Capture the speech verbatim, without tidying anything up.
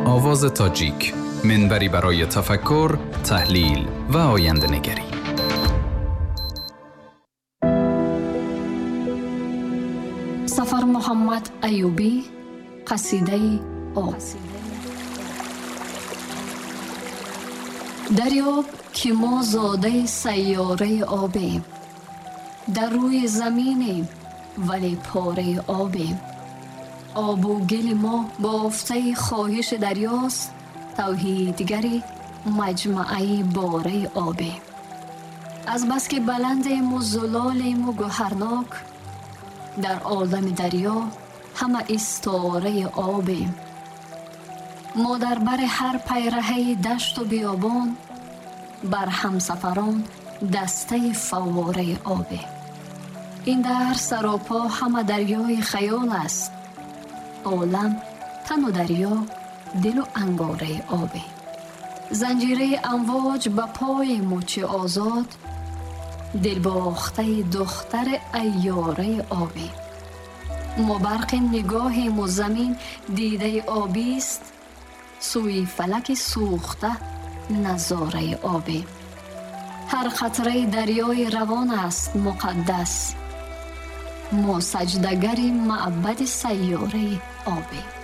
آواز تاجیک، منبری برای تفکر، تحلیل و آینده نگری. سفر محمد ایوبی، قصیده آب. دریاب که ما زاده سیاره آبیم، در روی زمینیم ولی پاره آبیم. آب و گل ما بافته خواهش دریاست، توحیدگری مجمعه باره آبیم. از بس که بلندیم و زلالیم و گوهرناک، در عالم دریا همه استاره آبیم. ما در بر هر پیرهه دشت و بیابان، بر همسفران دسته فواره آبیم. این در سراپا همه دریای خیال است، عالم تن و دریا دل و انگاره آبی. زنجیره امواج به پای مچ آزاد، دل باخته دختر عیاره آبی. ما برق نگاهیم و زمین دیده آبی است، سوی فلک سوخته نظاره آبی. هر قطره دریای روان است مقدس، ما سجدگری معبد سیاره آبی.